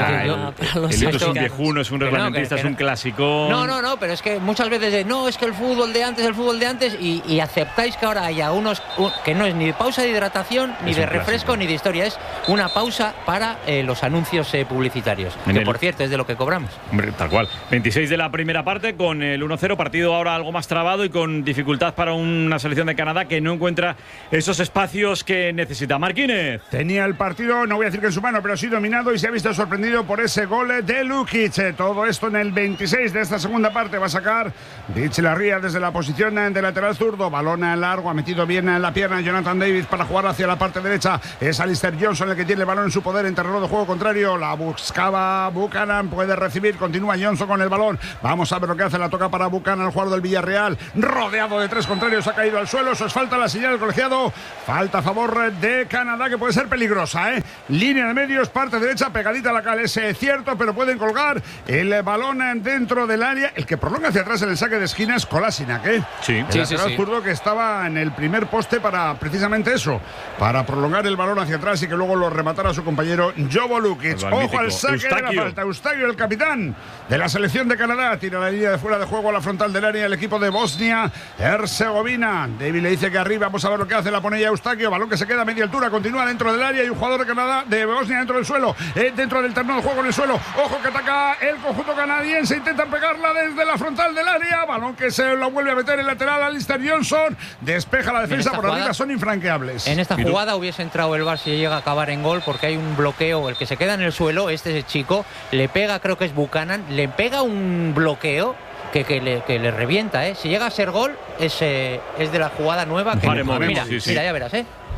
es un viejuno, es un reglamentista, es un clásico. No, pero es que muchas veces es que el fútbol de antes y aceptáis que ahora haya que no es ni pausa de hidratación, ni de refresco, ni de historia. Es una pausa para los anuncios publicitarios. Por cierto, es de lo que cobramos. Hombre, tal cual. 26 de la primera parte con el 1-0, partido ahora algo más trabado y con dificultad para una selección de Canadá que no encuentra esos espacios que necesita. Marquínez. Tenía el partido, no voy a decir que en su mano, pero sí dominado y se ha visto sorprendido por ese gol de Lukic. Todo esto en el 26 de esta segunda parte. Va a sacar Rich Larría desde la posición de lateral zurdo. Balón largo, ha metido bien en la pierna Jonathan David para jugar hacia la parte derecha. Es Alistair Johnson el que tiene el balón en su poder en terreno de juego contrario. La buscaba Buchanan, puede recibir, continúa Johnson con el balón. Vamos a ver lo que hace, la toca para Buchanan, el jugador del Villarreal. Rodeado de 3 contrarios, ha caído al suelo. Eso es falta, la señal del colegiado. Falta a favor de Canadá, que puede ser peligrosa, Línea de medios, parte derecha, pegadita a la cal, es cierto, pero pueden colgar el balón dentro del área. El que prolonga hacia atrás en el saque de esquina es Kolasinac, Sí, el lateral zurdo que estaba en el primer poste para precisamente eso, para prolongar el balón hacia atrás y que luego lo rematara su compañero Jovo Lukic. Ojo al saque de la falta. Eustaquio, el capitán de la selección de Canadá, tira la línea de fuera de juego a la frontal del área el equipo de Bosnia-Herzegovina. David le dice que arriba, vamos a ver lo que hace, la pone ya Eustaquio, balón que se queda a media altura, continúa dentro del área y un jugador de Canadá, de Bosnia dentro del suelo, dentro del terreno de juego en el suelo. Ojo que ataca el conjunto canadiense, intentan pegarla desde la frontal del área, balón que se lo vuelve a meter el lateral Alistair Johnson, despeja la defensa por arriba, son infranqueables. En esta jugada hubiese entrado el Barça si llega a acabar en gol, porque hay un bloqueo, el que se queda en el suelo, este chico, le pega, creo que es Buchanan, le pega un bloqueo que le revienta, Si llega a ser gol, es de la jugada nueva. Mira, ya verás,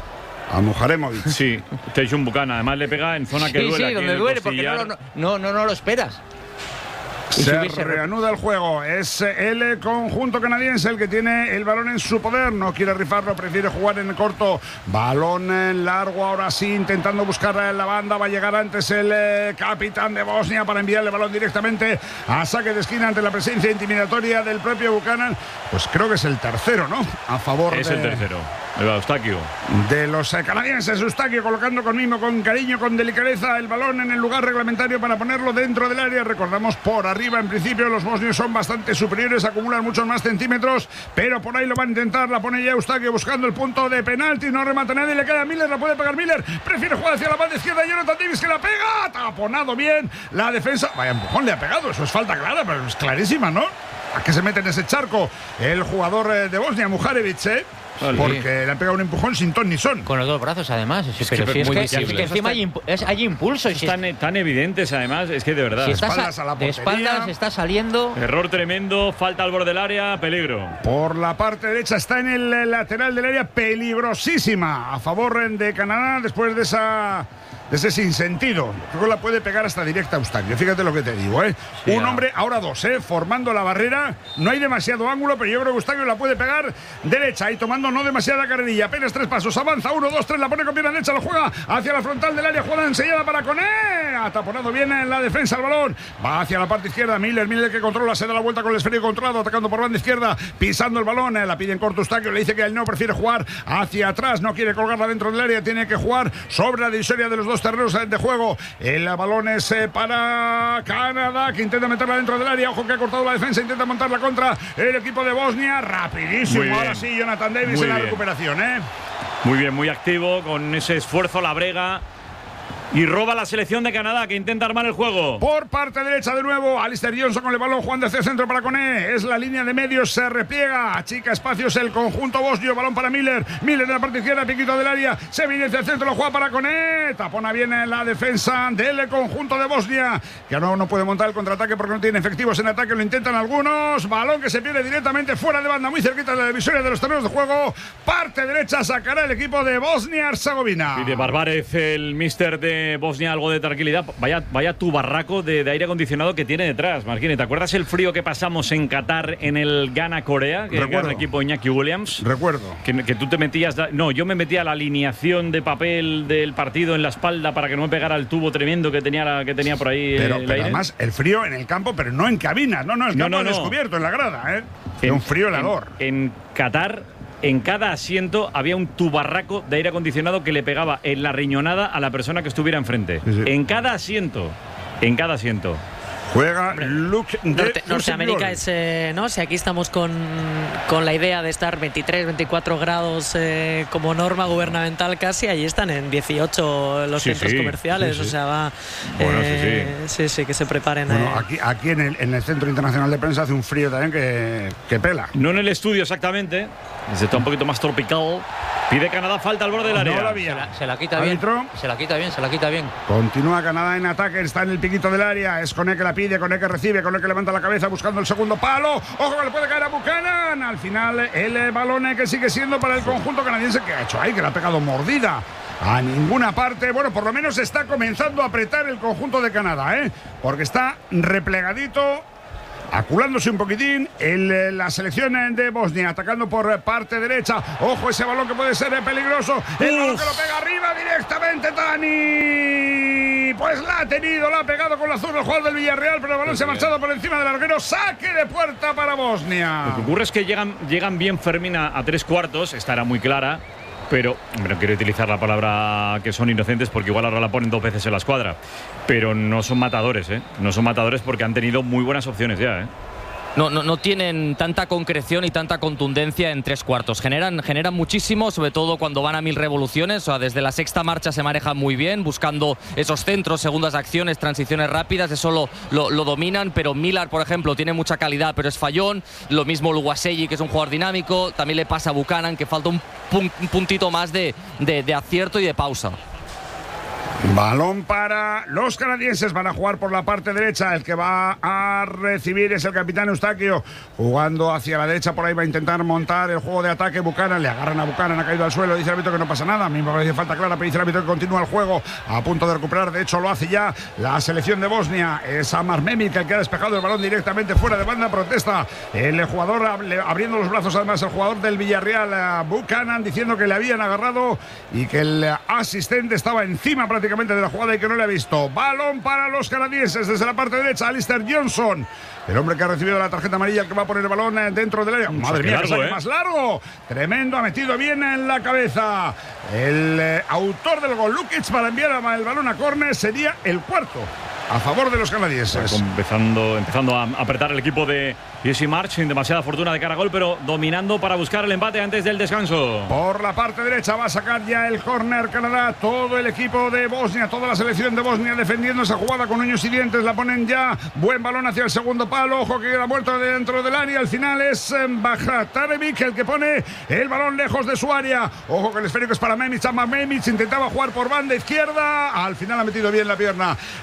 A Mujaremovic. Sí, Tejun Buchanan, además le pega en zona que duele. Sí, donde duele, porque no lo esperas. Se reanuda el juego. Es el conjunto canadiense el que tiene el balón en su poder. No quiere rifarlo, prefiere jugar en corto. Balón en largo, ahora sí, intentando buscar la banda. Va a llegar antes el capitán de Bosnia para enviarle el balón directamente a saque de esquina ante la presencia intimidatoria del propio Buchanan. Pues creo que es el tercero, ¿no? A favor el tercero. Eustaquio. De los canadienses, Eustaquio colocando con mimo, con cariño, con delicadeza el balón en el lugar reglamentario para ponerlo dentro del área. Recordamos, por arriba en principio los bosnios son bastante superiores, acumulan muchos más centímetros, pero por ahí lo va a intentar, la pone ya Eustaquio buscando el punto de penalti, no remata nadie, le queda a Miller, la puede pegar Miller, prefiere jugar hacia la banda izquierda, Jonathan Davis que la pega, taponado bien la defensa, vaya empujón le ha pegado, eso es falta clara, pero es clarísima, ¿no? ¿A qué se mete en ese charco el jugador de Bosnia, Mujarevic, Porque le han pegado un empujón sin ton ni son. Con los dos brazos, además. Es que encima hay impulso. Están tan evidentes, además. Es que de verdad. Si de espaldas está saliendo. Error tremendo, falta al borde del área, peligro. Por la parte derecha está en el lateral del área, peligrosísima. A favor de Canadá, después de esa de ese sinsentido. Creo que la puede pegar hasta directa a Eustaquio. Fíjate lo que te digo, ¿eh? Sí, un hombre, ahora dos, formando la barrera. No hay demasiado ángulo, pero yo creo que Eustaquio la puede pegar derecha y tomando no demasiada carrerilla. Apenas 3 pasos. Avanza 1, 2, 3. La pone con pierna derecha. Lo juega hacia la frontal del área. Juega enseguida para Koné. Ha taponado bien en la defensa el balón. Va hacia la parte izquierda. Miller que controla. Se da la vuelta con el esférico controlado. Atacando por banda izquierda. Pisando el balón. La pide en corto Eustaquio. Le dice que él no prefiere jugar hacia atrás. No quiere colgarla dentro del área. Tiene que jugar sobre la divisoria de los dos terrenos de juego. El balón es para Canadá, que intenta meterla dentro del área. Ojo que ha cortado la defensa. Intenta montarla contra el equipo de Bosnia. Rapidísimo. Ahora sí, Jonathan Davis en la recuperación, Muy bien, muy activo con ese esfuerzo la brega. Y roba la selección de Canadá, que intenta armar el juego. Por parte derecha de nuevo, Alistair Johnson con el balón, jugando hacia el centro para Koné. Es la línea de medios, se repliega, achica espacios el conjunto bosnio. Balón para Miller. Miller de la parte izquierda, piquito del área. Se viene hacia el centro, lo juega para Koné. Tapona bien en la defensa del conjunto de Bosnia, que no puede montar el contraataque porque no tiene efectivos en ataque. Lo intentan algunos. Balón que se pierde directamente fuera de banda, muy cerquita de la divisoria de los terrenos de juego. Parte derecha sacará el equipo de Bosnia-Herzegovina. Y de Barbarez, el míster de Bosnia, algo de tranquilidad. Vaya tu barraco de aire acondicionado que tiene detrás, Marquini. ¿Te acuerdas el frío que pasamos en Qatar en el Ghana-Corea? Que gana el equipo Iñaki Williams. Recuerdo. Que tú te metías... No, yo me metía la alineación de papel del partido en la espalda para que no me pegara el tubo tremendo que tenía por ahí. Pero además, el frío en el campo, pero no en cabinas. No, el campo descubierto, en la grada. Un frío helador. En Qatar... En cada asiento había un tubarraco de aire acondicionado que le pegaba en la riñonada a la persona que estuviera enfrente. Sí. En cada asiento. Juega Luke de Norteamérica es, ¿no? Si aquí estamos con la idea de estar 23, 24 grados como norma gubernamental casi, allí están en 18 los centros comerciales. O sea, va... sí, que se preparen. Bueno, aquí en el Centro Internacional de Prensa hace un frío también que pela. No en el estudio exactamente. Está un poquito más tropical. Pide Canadá falta al borde del área. No la había. Se la quita bien. Se la quita bien. Continúa Canadá en ataque. Está en el piquito del área. Es Koné que la pide, Koné que recibe, Koné que levanta la cabeza buscando el segundo palo. Ojo que le puede caer a Buchanan. Al final el balón que sigue siendo para el conjunto canadiense. ¿Qué ha hecho ahí? Que le ha pegado mordida a ninguna parte. Bueno, por lo menos está comenzando a apretar el conjunto de Canadá, porque está replegadito, aculándose un poquitín la selección de Bosnia, atacando por parte derecha. Ojo ese balón que puede ser peligroso. El balón que lo pega arriba directamente Tani. Pues la ha pegado con la zurda el jugador del Villarreal, pero el balón se ha marchado por encima del larguero. Saque de puerta para Bosnia. Lo que ocurre es que llegan bien Fermín a 3/4. Esta era muy clara. Pero, no quiero utilizar la palabra que son inocentes porque igual ahora la ponen 2 veces en la escuadra. Pero no son matadores, No son matadores porque han tenido muy buenas opciones ya, No tienen tanta concreción y tanta contundencia en 3/4. Generan muchísimo, sobre todo cuando van a 1000 revoluciones. O sea, desde la sexta marcha se manejan muy bien, buscando esos centros, segundas acciones, transiciones rápidas. Eso lo dominan. Pero Millar, por ejemplo, tiene mucha calidad, pero es fallón. Lo mismo Luguaselli, que es un jugador dinámico. También le pasa a Buchanan, que falta un puntito más de acierto y de pausa. Balón para los canadienses, van a jugar por la parte derecha. El que va a recibir es el capitán Eustaquio, jugando hacia la derecha. Por ahí va a intentar montar el juego de ataque. Buchanan, le agarran a Buchanan, ha caído al suelo. Dice el árbitro que no pasa nada. A mí me parece falta clara, pero dice el árbitro que continúa el juego, a punto de recuperar. De hecho lo hace ya la selección de Bosnia. Es Amar Memic el que ha despejado el balón directamente fuera de banda. Protesta el jugador abriendo los brazos, además el jugador del Villarreal, Buchanan, diciendo que le habían agarrado y que el asistente estaba encima prácticamente de la jugada y que no le ha visto. Balón para los canadienses desde la parte derecha. Alistair Johnson, el hombre que ha recibido la tarjeta amarilla, el que va a poner el balón dentro del área. Madre mía, que saque más largo. Tremendo, ha metido bien en la cabeza el autor del gol, Lukic, para enviar el balón a córner. Sería el cuarto a favor de los canadienses. Empezando a apretar el equipo de Jesse March, sin demasiada fortuna de cara a gol, pero dominando para buscar el empate antes del descanso. Por la parte derecha va a sacar ya el córner Canadá. Todo el equipo de Bosnia, toda la selección de Bosnia defendiendo esa jugada con uños y dientes. La ponen ya. Buen balón hacia el segundo palo. Ojo que queda muerto dentro del área. Al final es Bajatarevic el que pone el balón lejos de su área. Ojo que el esférico es para Memic. Memic intentaba jugar por banda izquierda. Al final ha metido bien la pierna el defensor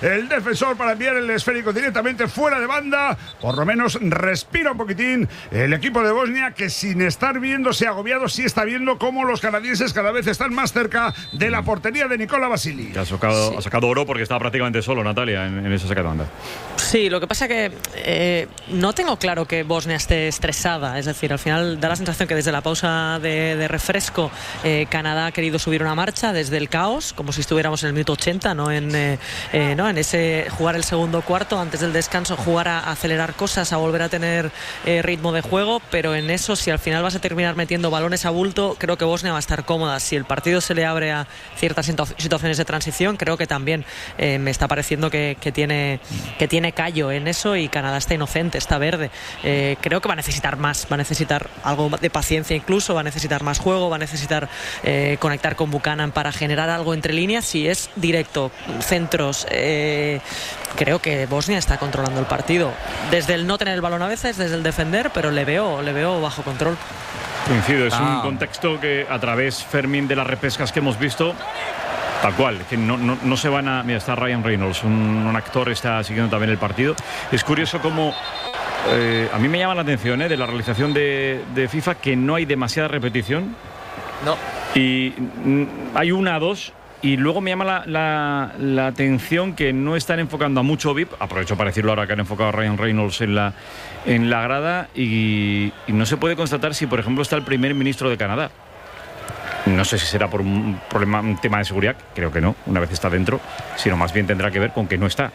defensor para enviar el esférico directamente fuera de banda. Por lo menos respira un poquitín el equipo de Bosnia, que sin estar viéndose agobiado, sí está viendo cómo los canadienses cada vez están más cerca de la portería de Nikola Vasili. Ha sacado oro porque estaba prácticamente solo, Natalia, en esa saca de banda. Sí, lo que pasa que no tengo claro que Bosnia esté estresada. Es decir, al final da la sensación que desde la pausa de refresco Canadá ha querido subir una marcha desde el caos, como si estuviéramos en el minuto 80, no en ese jugar el segundo cuarto, antes del descanso jugar a acelerar cosas, a volver a tener ritmo de juego, pero en eso, si al final vas a terminar metiendo balones a bulto, creo que Bosnia va a estar cómoda. Si el partido se le abre a ciertas situaciones de transición, creo que también me está pareciendo que tiene callo en eso, y Canadá está inocente, está verde. Creo que va a necesitar más, va a necesitar algo de paciencia incluso, va a necesitar más juego, va a necesitar conectar con Buchanan para generar algo entre líneas. Si es directo, centros, creo que Bosnia está controlando el partido, desde el no tener el balón a veces, desde el defender, pero le veo bajo control. Coincido, es un contexto que a través, Fermín, de las repescas que hemos visto, tal cual, que no se van a... Mira, está Ryan Reynolds, un actor, está siguiendo también el partido. Es curioso cómo... a mí me llama la atención de la realización de FIFA, que no hay demasiada repetición. No. Y hay una, dos... Y luego me llama la atención que no están enfocando a mucho VIP. Aprovecho para decirlo ahora que han enfocado a Ryan Reynolds en la grada, y no se puede constatar si, por ejemplo, está el primer ministro de Canadá. No sé si será por un tema de seguridad, creo que no, una vez está dentro, sino más bien tendrá que ver con que no está.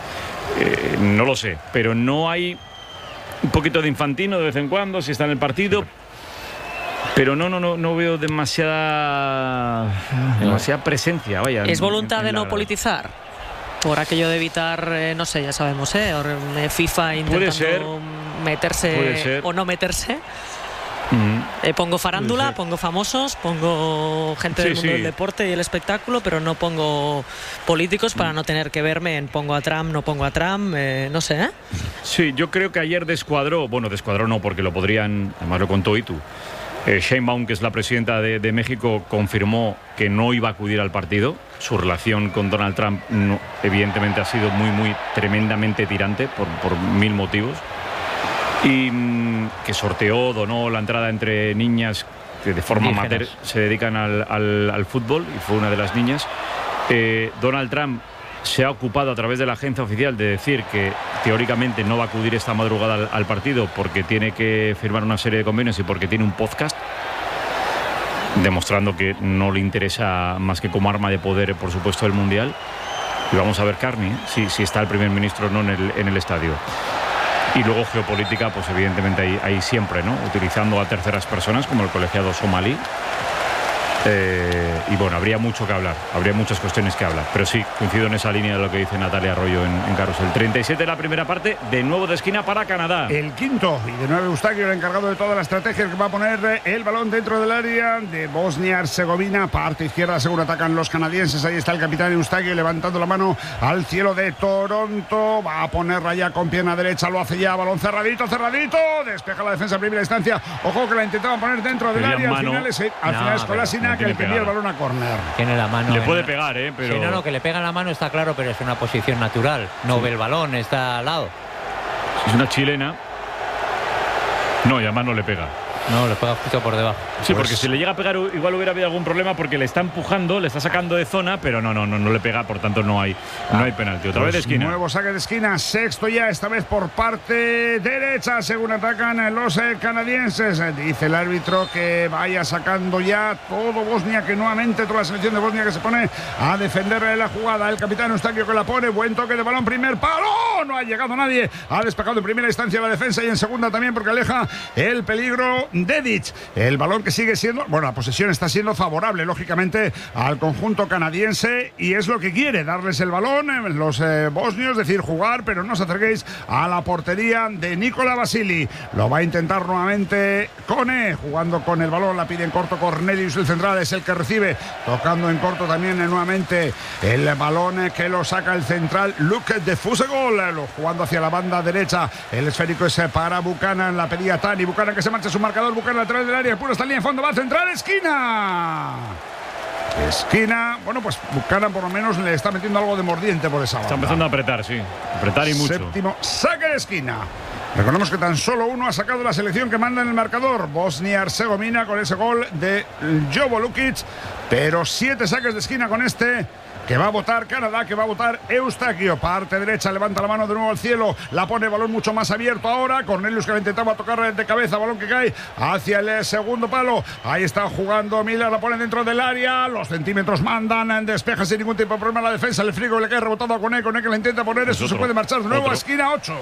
No lo sé, pero no hay un poquito de Infantino de vez en cuando, si está en el partido. Pero no veo demasiada presencia, vaya. ¿Es voluntad de no politizar? Por aquello de evitar, no sé, ya sabemos, FIFA intentando meterse o no meterse. Pongo farándula, pongo famosos, pongo gente del mundo del deporte y el espectáculo, pero no pongo políticos para no tener que verme en pongo a Trump, no pongo a Trump, no sé. Sí, yo creo que ayer descuadró no, porque lo podrían, además lo contó Itu. Sheinbaum, que es la presidenta de México, confirmó que no iba a acudir al partido. Su relación con Donald Trump evidentemente ha sido muy tremendamente tirante por mil motivos. Y que donó la entrada entre niñas que de forma amateur se dedican al fútbol, y fue una de las niñas. Donald Trump se ha ocupado a través de la agencia oficial de decir que teóricamente no va a acudir esta madrugada al partido porque tiene que firmar una serie de convenios y porque tiene un podcast, demostrando que no le interesa más que como arma de poder, por supuesto, el Mundial. Y vamos a ver, Carney, si está el primer ministro o no en el estadio. Y luego geopolítica, pues evidentemente ahí siempre, ¿no? Utilizando a terceras personas como el colegiado somalí. Y bueno, habría mucho que hablar, habría muchas cuestiones que hablar, pero sí, coincido en esa línea de lo que dice Natalia Arroyo en Carrusel. 37 de la primera parte, de nuevo de esquina para Canadá. El quinto, y de nuevo Eustaquio, el encargado de toda la estrategia, que va a poner el balón dentro del área de Bosnia-Herzegovina. Parte izquierda, según atacan los canadienses. Ahí está el capitán Eustaquio levantando la mano al cielo de Toronto. Va a ponerla ya con pierna derecha, lo hace ya, balón cerradito. Despeja la defensa en primera instancia. Ojo que la intentaban poner dentro del área. Al final es Kolasinac que le envía el balón a córner. Tiene la mano. Le puede pegar, pero... Sí, que le pega en la mano está claro, pero es una posición natural. No ve el balón, está al lado. Es una chilena. No, y además no le pega. No, le pega justo por debajo. Sí, porque si le llega a pegar igual hubiera habido algún problema, porque le está empujando, le está sacando de zona, pero no le pega, por tanto no hay penalti. Otra vez de esquina. Nuevo saque de esquina, sexto ya, esta vez por parte derecha, según atacan los canadienses. Dice el árbitro que vaya sacando ya todo Bosnia, que nuevamente toda la selección de Bosnia que se pone a defender la jugada. El capitán Eustaquio que la pone, buen toque de balón, primer palo, no ha llegado nadie, ha despejado en primera instancia la defensa y en segunda también, porque aleja el peligro Dedic. El balón que sigue siendo, la posesión está siendo favorable lógicamente al conjunto canadiense, y es lo que quiere, darles el balón los bosnios, decir jugar, pero no os acerquéis a la portería de Nikola Vasili. Lo va a intentar nuevamente Kone, jugando con el balón, la pide en corto Cornelius, el central es el que recibe, tocando en corto también nuevamente el balón que lo saca el central Luke de Fusegol, jugando hacia la banda derecha, el esférico es para Buchanan, la pedía Tani, Buchanan que se marcha su marcador, Buchanan lateral del área, puro está en línea de fondo, va a centrar, esquina. esquina. Bueno, pues Buchanan por lo menos le está metiendo algo de mordiente por esa banda. Está empezando a apretar, sí. Apretar y mucho. Séptimo saque de esquina. Recordemos que tan solo uno ha sacado la selección que manda en el marcador, Bosnia-Herzegovina, con ese gol de Jovo Lukic, pero 7 saques de esquina con este, que va a votar Canadá, que va a votar Eustaquio. Parte derecha, levanta la mano de nuevo al cielo, la pone, balón mucho más abierto ahora. Cornelius, que la intentaba tocar de cabeza, balón que cae hacia el segundo palo. Ahí está jugando Miller, la pone dentro del área. Los centímetros mandan, despeja sin ningún tipo de problema la defensa. El frigo le cae rebotado a Koné que la intenta poner. Eso se puede marchar de nuevo a esquina 8.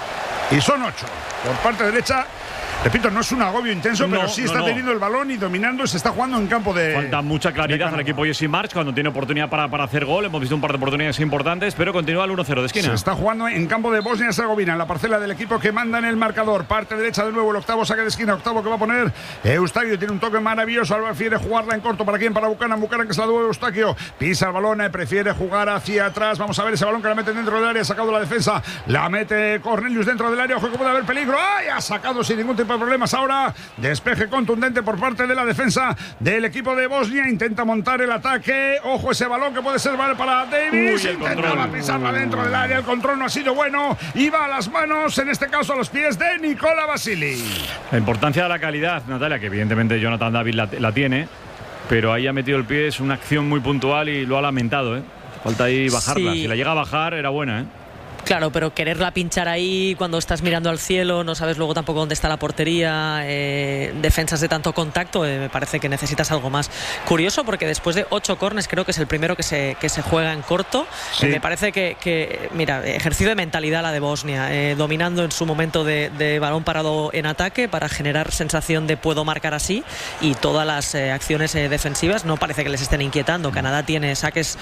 Y son 8 por parte derecha. Repito, no es un agobio intenso, pero sí está teniendo el balón y dominando. Se está jugando en campo de... Falta mucha claridad al equipo Jesse March cuando tiene oportunidad para hacer gol. Hemos visto un par de oportunidades importantes, pero continúa el 1-0 de esquina. Se está jugando en campo de Bosnia-Herzegovina, en la parcela del equipo que manda en el marcador. Parte derecha de nuevo, el octavo saque de esquina. Octavo que va a poner Eustaquio. Tiene un toque maravilloso. Ahora prefiere jugarla en corto. ¿Para quién? Para Buchanan. Buchanan, que se la devuelve Eustaquio. Pisa el balón, prefiere jugar hacia atrás. Vamos a ver ese balón que la mete dentro del área. Ha sacado la defensa. La mete Cornelius dentro del área. Ojo que puede haber peligro. ¡Ay! Ha sacado sin ningún tipo de problemas ahora. Despeje contundente por parte de la defensa del equipo de Bosnia. Intenta montar el ataque. Ojo ese balón que puede ser para Davis. Intentaba pisarla dentro del área. El control no ha sido bueno. Iba a las manos, en este caso a los pies de Nikola Vasili. La importancia de la calidad, Natalia, que evidentemente Jonathan David la tiene, pero ahí ha metido el pie. Es una acción muy puntual y lo ha lamentado, ¿eh? Falta ahí bajarla. Sí. Si la llega a bajar, era buena, ¿eh? Claro, pero quererla pinchar ahí cuando estás mirando al cielo, no sabes luego tampoco dónde está la portería, defensas de tanto contacto, me parece que necesitas algo más. Curioso porque después de 8 córners creo que es el primero que se juega en corto. Sí. Me parece que, mira, ejercicio de mentalidad la de Bosnia, dominando en su momento de balón parado en ataque para generar sensación de puedo marcar así, y todas las acciones defensivas no parece que les estén inquietando. Canadá tiene saques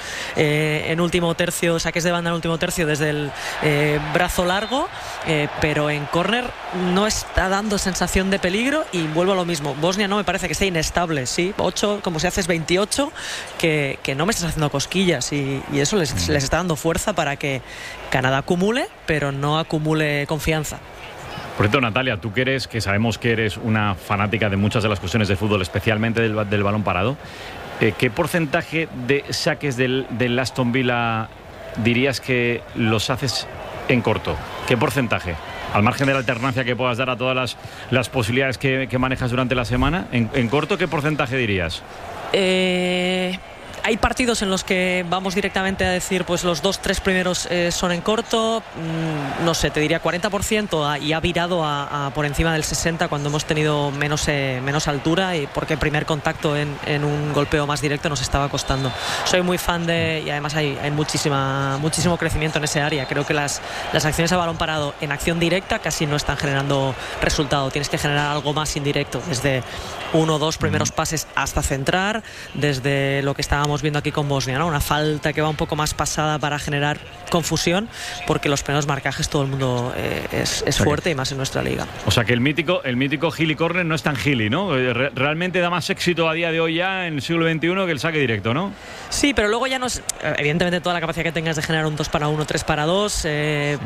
en último tercio, saques de banda en último tercio desde el brazo largo, pero en córner no está dando sensación de peligro. Y vuelvo a lo mismo, Bosnia no me parece que esté inestable, sí, 8 como si haces 28, que no me estás haciendo cosquillas, y eso les está dando fuerza para que Canadá acumule, pero no acumule confianza. Por cierto, Natalia, tú que sabemos que eres una fanática de muchas de las cuestiones de fútbol, especialmente del balón parado, ¿qué porcentaje de saques del Aston Villa dirías que los haces en corto? ¿Qué porcentaje? Al margen de la alternancia que puedas dar a todas las posibilidades que manejas durante la semana, en corto, ¿qué porcentaje dirías? Hay partidos en los que vamos directamente a decir pues los 2-3 primeros son en corto, no sé, te diría 40%, y ha virado a por encima del 60% cuando hemos tenido menos altura, y porque el primer contacto en un golpeo más directo nos estaba costando. Soy muy fan y además hay muchísimo crecimiento en ese área. Creo que las acciones a balón parado en acción directa casi no están generando resultado. Tienes que generar algo más indirecto, desde 1 o 2 primeros pases hasta centrar, desde lo que estábamos viendo aquí con Bosnia, ¿no? Una falta que va un poco más pasada para generar confusión, porque los primeros marcajes todo el mundo es fuerte, y más en nuestra liga. O sea que el mítico Gili Corner no es tan Gili, ¿no? Realmente da más éxito a día de hoy ya en el siglo XXI que el saque directo, ¿no? Sí, pero luego ya no es, evidentemente toda la capacidad que tengas de generar un 2-1, 3-2,